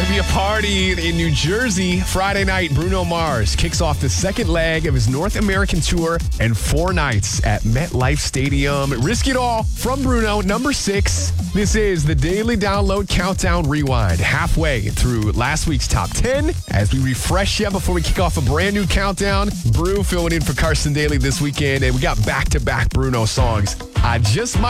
going to be a party in New Jersey. Friday night, Bruno Mars kicks off the second leg of his North American tour and 4 nights at MetLife Stadium. Risk It All from Bruno, number 6. This is the Daily Download Countdown Rewind, halfway through last week's top 10. As we refresh you before we kick off a brand new countdown, Brew filling in for Carson Daly this weekend, and we got back-to-back Bruno songs. I just might